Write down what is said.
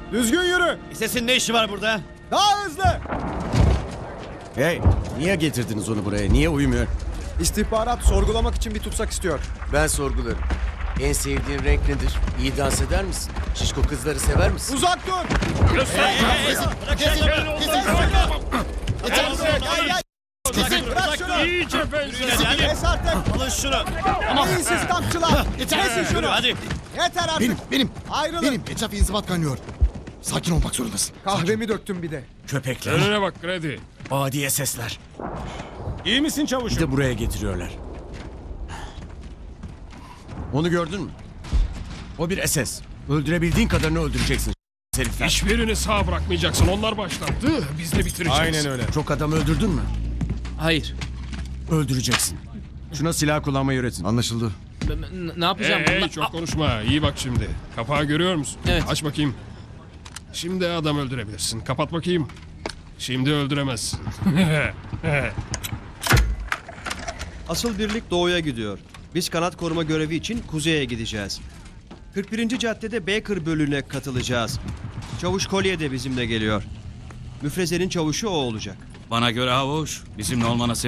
Düzgün yürü. Sesin ne işi var burada? Daha hızlı. Hey, niye getirdiniz onu buraya? Niye uyumuyor? İstihbarat sorgulamak için bir tutsak istiyor. Ben sorgularım. En sevdiğin renk nedir? İyi dans eder misin? Şişko kızları sever misin? Uzak dur. Bırak şunu. İyice benzer. Kes artık. Alın şunu. Beyinsiz kampçılar. Kesin şunu. Yürü hadi. Yeter artık. Benim. Ayrılın. Etraf inzibat kaynıyor. Sakin olmak zorundasın. Kahvemi döktüm bir de. Köpekler. Önüne bak Grady. Adiye sesler. İyi misin Bir çavuşum? de buraya getiriyorlar. Onu gördün mü? O bir SS. Öldürebildiğin kadarını öldüreceksin herifler. Hiçbirini sağ bırakmayacaksın. Onlar başlattı. Biz de bitireceğiz. Aynen öyle. Çok adam öldürdün mü? Hayır. Öldüreceksin. Şuna silah kullanmayı öğretin. Anlaşıldı. Ne yapacağım? Hey, Bunlar- çok konuşma. İyi bak şimdi. Kapağı görüyor musun? Evet. Aç bakayım. Şimdi adam öldürebilirsin. Kapat bakayım. Şimdi öldüremezsin. Asıl birlik doğuya gidiyor. Biz kanat koruma görevi için kuzeye gideceğiz. 41. caddede Baker bölüğüne katılacağız. Çavuş Collier de bizimle geliyor. Müfrezenin çavuşu o olacak. Bana göre havuç. Bizimle olmana